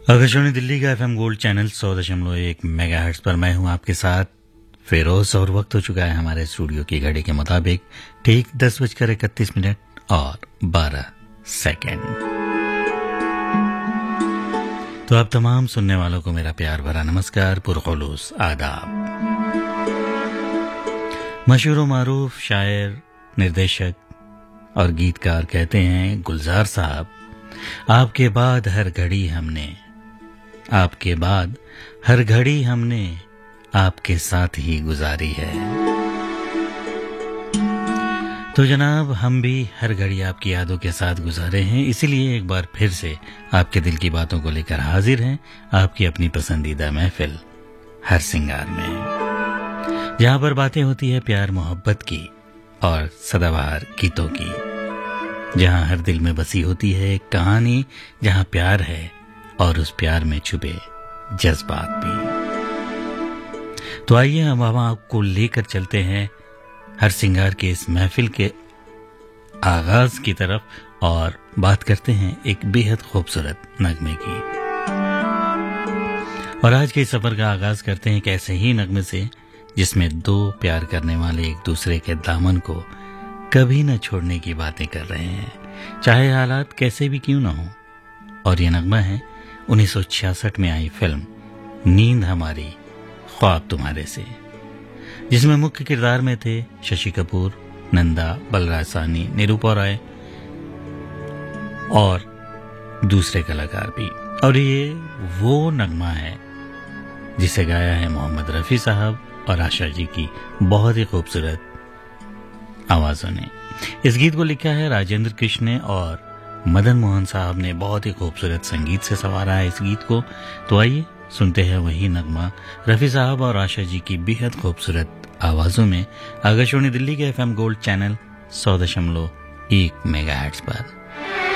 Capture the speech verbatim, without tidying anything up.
आकाशवाणी दिल्ली का FM gold channel सौ दशमलव एक मेगाहर्ट्ज पर मैं हूं आपके साथ फिरोज और वक्त हो चुका है हमारे स्टूडियो की घड़ी के मुताबिक ठीक दस बजकर इकतीस मिनट और बारह सेकंड। तो आप तमाम सुनने वालों को मेरा प्यार भरा नमस्कार, पुरखुलूस आदाब। मशहूर मारूफ शायर, निर्देशक और गीतकार कहते हैं गुलजार साहब, आपके बाद हर घड़ी हमने आपके बाद हर घड़ी हमने आपके साथ ही गुजारी है। तो जनाब, हम भी हर घड़ी आपकी यादों के साथ गुजारे हैं, इसीलिए एक बार फिर से आपके दिल की बातों को लेकर हाजिर हैं आपकी अपनी पसंदीदा महफिल हर सिंगार में, जहां पर बातें होती है प्यार मोहब्बत की और सदाबहार गीतों की, जहां हर दिल में बसी होती है एक कहानी, जहां प्यार है और उस प्यार में छुपे जज्बात भी। तो आइए हम हम आपको लेकर चलते हैं हर सिंगार के इस महफिल के आगाज की तरफ और बात करते हैं एक बेहद खूबसूरत नगमे की। और आज के सफर का आगाज करते हैं एक ऐसे ही नगमे से जिसमें दो प्यार करने वाले एक दूसरे के दामन को कभी न छोड़ने की बातें कर रहे हैं, चाहे हालात कैसे भी क्यों न हो। और ये नगमा है उन्नीस सौ छियासठ में आई फिल्म नींद हमारी ख्वाब तुम्हारे से, जिसमें मुख्य किरदार में थे शशि कपूर, नंदा, बलराज साहनी, निरूपा राय और दूसरे कलाकार भी। और ये वो नगमा है जिसे गाया है मोहम्मद रफी साहब और आशा जी की बहुत ही खूबसूरत आवाजों ने। इस गीत को लिखा है राजेंद्र कृष्ण ने और मदन मोहन साहब ने बहुत ही खूबसूरत संगीत से संवारा है इस गीत को। तो आइए सुनते हैं वही नगमा रफी साहब और आशा जी की बेहद खूबसूरत आवाजों में आकाशवाणी दिल्ली के एफएम गोल्ड चैनल सौ दशमलव एक मेगाहर्ट्ज पर।